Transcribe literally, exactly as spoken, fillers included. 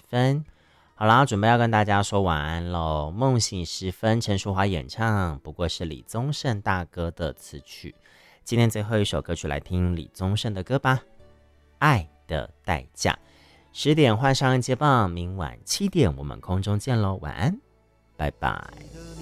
分。好啦，准备要跟大家说晚安喽。梦醒时分，陈淑桦演唱，不过是李宗盛大哥的词曲。今天最后一首歌曲来听李宗盛的歌吧，《爱的代价》。十点换上接棒，明晚七点我们空中见喽，晚安，拜拜。